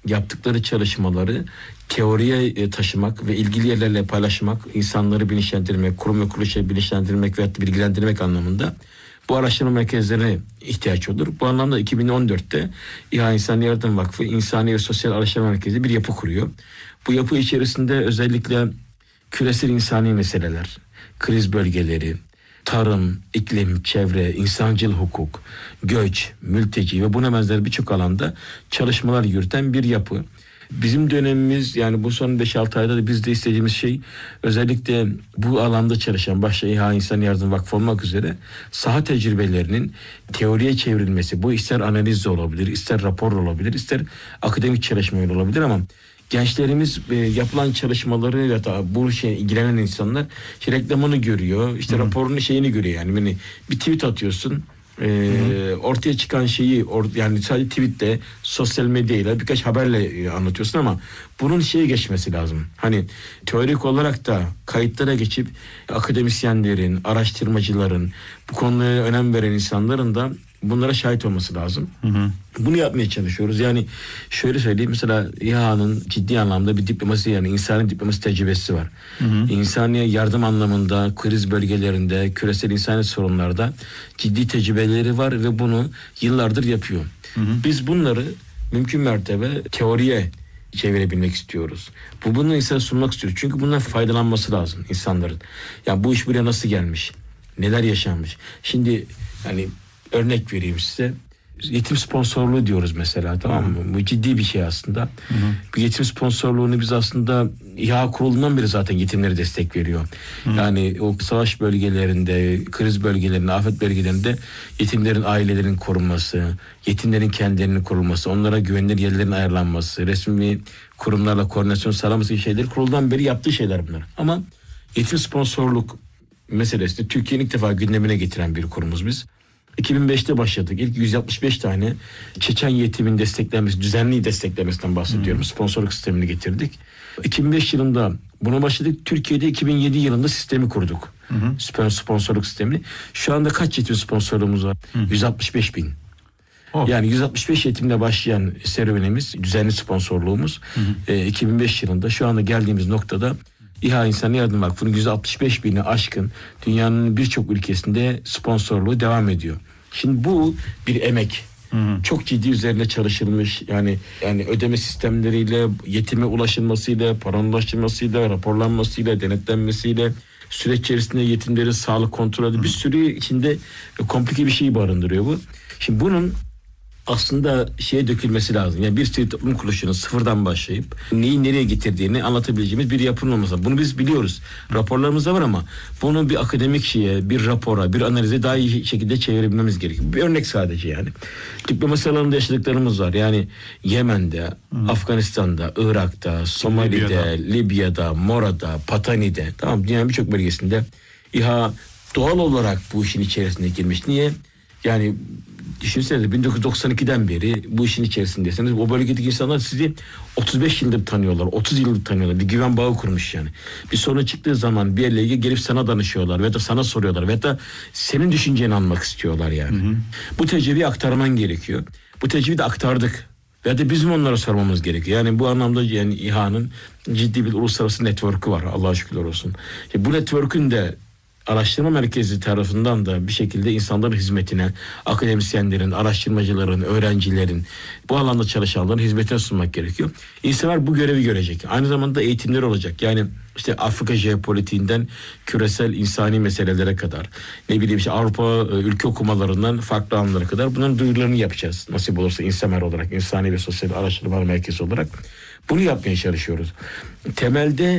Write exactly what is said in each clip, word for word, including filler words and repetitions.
yaptıkları çalışmaları teoriye taşımak ve ilgili yerlerle paylaşmak, insanları bilinçlendirmek, kurum ve kuruluşları bilinçlendirmek ve bilgilendirmek anlamında bu araştırma merkezlerine ihtiyaç olur. Bu anlamda iki bin on dörtte İHA İnsani Yardım Vakfı İnsani ve Sosyal Araştırma Merkezi bir yapı kuruyor. Bu yapı içerisinde özellikle küresel insani meseleler, kriz bölgeleri, tarım, iklim, çevre, insancıl hukuk, göç, mülteci ve buna benzer birçok alanda çalışmalar yürüten bir yapı. Bizim dönemimiz, yani bu son beş altı ayda da biz de istediğimiz şey özellikle bu alanda çalışan başta İHA İnsani Yardım Vakfı olmak üzere saha tecrübelerinin teoriye çevrilmesi. Bu ister analiz de olabilir, ister rapor olabilir, ister akademik çalışma olabilir ama gençlerimiz e, yapılan çalışmaları ya da bu şey ilgilenen insanlar işte reklamını görüyor, işte Hı. raporunu şeyini görüyor, yani yani bir tweet atıyorsun. Ee, ortaya çıkan şeyi or, yani sadece tweetle, sosyal medyayla, birkaç haberle e, anlatıyorsun ama bunun şeye geçmesi lazım. Hani teorik olarak da kayıtlara geçip akademisyenlerin, araştırmacıların, bu konuya önem veren insanların da bunlara şahit olması lazım. Hı hı. Bunu yapmaya çalışıyoruz. Yani şöyle söyleyeyim, mesela İHA'nın ciddi anlamda bir diplomasi, yani insani diplomasi tecrübesi var. Hı hı. İnsani yardım anlamında, kriz bölgelerinde, küresel insani sorunlarda ciddi tecrübeleri var ve bunu yıllardır yapıyor. Hı hı. Biz bunları mümkün mertebe teoriye çevirebilmek istiyoruz. Bu bunu insana sunmak istiyoruz. Çünkü bundan faydalanması lazım insanların. Yani bu iş buraya nasıl gelmiş? Neler yaşanmış? Şimdi hani örnek vereyim size. Yetim sponsorluğu diyoruz mesela, tamam mı? Bu ciddi bir şey aslında. Hı hı. Bu yetim sponsorluğunu biz aslında İHA kurulundan beri zaten yetimlere destek veriyor. Hı. Yani o savaş bölgelerinde, kriz bölgelerinde, afet bölgelerinde yetimlerin ailelerinin korunması, yetimlerin kendilerinin korunması, onlara güvenilir yerlerin ayarlanması, resmi kurumlarla koordinasyon sağlaması gibi şeyleri kuruldan beri yaptığı şeyler bunlar. Ama yetim sponsorluk meselesini Türkiye'nin ilk defa gündemine getiren bir kurumuz biz. iki bin beşte başladık. İlk yüz altmış beş tane Çeçen yetimin desteklenmesi, düzenli desteklemesinden bahsediyorum. Hmm. Sponsorluk sistemini getirdik. iki bin beş yılında buna başladık. Türkiye'de iki bin yedi yılında sistemi kurduk. Hmm. Sponsorluk sistemini. Şu anda kaç yetim sponsorluğumuz var? Hmm. yüz altmış beş bin. Oh. Yani yüz altmış beş yetimle başlayan serüvenimiz, düzenli sponsorluğumuz hmm. e, iki bin beş yılında şu anda geldiğimiz noktada İHA İnsani Yardım Vakfı'nın yüz altmış beş bini aşkın dünyanın birçok ülkesinde sponsorluğu devam ediyor. Şimdi bu bir emek. Hı hı. Çok ciddi üzerine çalışılmış, yani yani ödeme sistemleriyle, yetime ulaşılmasıyla, paranın ulaşılmasıyla, raporlanmasıyla, denetlenmesiyle, süreç içerisinde yetimlerin sağlık kontrolü, bir sürü içinde komplike bir şey barındırıyor bu. Şimdi bunun aslında şeye dökülmesi lazım. Yani bir sivil toplum kuruluşunun sıfırdan başlayıp neyi nereye getirdiğini anlatabileceğimiz bir yapının olması. Bunu biz biliyoruz. Raporlarımızda var ama bunu bir akademik şeye, bir rapora, bir analize daha iyi şekilde çevirebilmemiz gerekiyor. Bir örnek sadece yani. Diplomasi alanında yaşadıklarımız var. Yani Yemen'de, hmm. Afganistan'da, Irak'ta, Somali'de, Libya'da, Libya'da Mora'da, Patani'de, tamam, dünyanın birçok bölgesinde İHA doğal olarak bu işin içerisine girmiş. Niye? Yani düşünsenize, bin dokuz yüz doksan ikiden beri bu işin içerisindesiniz. O bölgedeki insanlar sizi otuz beş yıldır tanıyorlar. otuz yıldır tanıyorlar. Bir güven bağı kurmuş yani. Bir sorun çıktığı zaman bir yerle ilgili gelip sana danışıyorlar veya da sana soruyorlar veya da senin düşünceni almak istiyorlar yani. Hı hı. Bu tecrübeyi aktarman gerekiyor. Bu tecrübeyi de aktardık. Veya da bizim onlara sormamız gerekiyor. Yani bu anlamda yani İHA'nın ciddi bir uluslararası network'ü var. Allah'a şükürler olsun. Yani bu network'ün de araştırma merkezi tarafından da bir şekilde insanların hizmetine, akademisyenlerin, araştırmacıların, öğrencilerin, bu alanda çalışanların hizmetine sunmak gerekiyor. İnsanlar bu görevi görecek. Aynı zamanda eğitimler olacak. Yani işte Afrika jeopolitiğinden küresel insani meselelere kadar, ne bileyim işte Avrupa ülke okumalarından farklı alanlara kadar bunların duyurularını yapacağız. Nasip olursa İnsemer olarak, İnsani ve Sosyal Araştırma Merkezi olarak bunu yapmaya çalışıyoruz. Temelde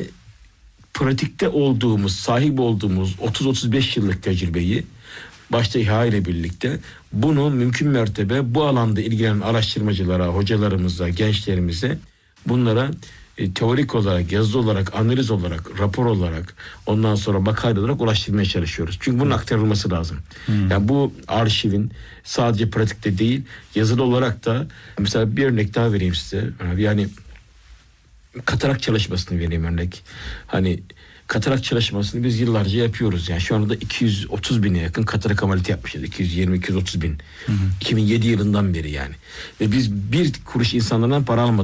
pratikte olduğumuz, sahip olduğumuz otuz otuz beş yıllık tecrübeyi başta İHA ile birlikte bunu mümkün mertebe bu alanda ilgilenen araştırmacılara, hocalarımıza, gençlerimize bunlara e, teorik olarak, yazılı olarak, analiz olarak, rapor olarak, ondan sonra makale olarak ulaştırmaya çalışıyoruz. Çünkü bunun aktarılması lazım. Hmm. Yani bu arşivin sadece pratikte değil, yazılı olarak da, mesela bir örnek daha vereyim size. Yani katarak çalışmasını vereyim örnek. Hani katarak çalışmasını biz yıllarca yapıyoruz. Yani şu anda iki yüz otuz bine yakın katarak ameliyatı yapmışız. iki yüz yirmi iki yüz otuz bin. Hı hı. iki bin yedi yılından beri yani. Ve biz bir kuruş insanlardan para almadık.